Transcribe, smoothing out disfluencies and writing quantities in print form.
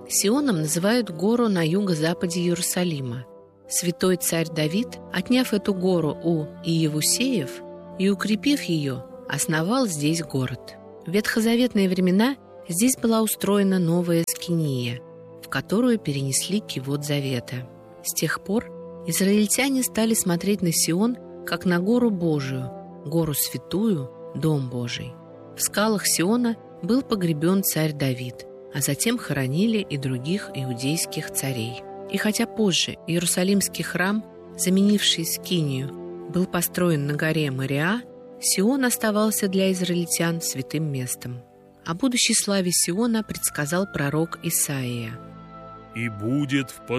Сионом называют гору на юго-западе Иерусалима. Святой царь Давид, отняв эту гору у Иевусеев и укрепив ее, основал здесь город. В ветхозаветные времена здесь была устроена новая скиния, в которую перенесли кивот завета. С тех пор израильтяне стали смотреть на Сион, как на гору Божию, гору святую, дом Божий. В скалах Сиона был погребен царь Давид, а затем хоронили и других иудейских царей. И хотя позже Иерусалимский храм, заменивший скинию, был построен на горе Мориа, Сион оставался для израильтян святым местом. О будущей славе Сиона предсказал пророк Исаия. «И будет в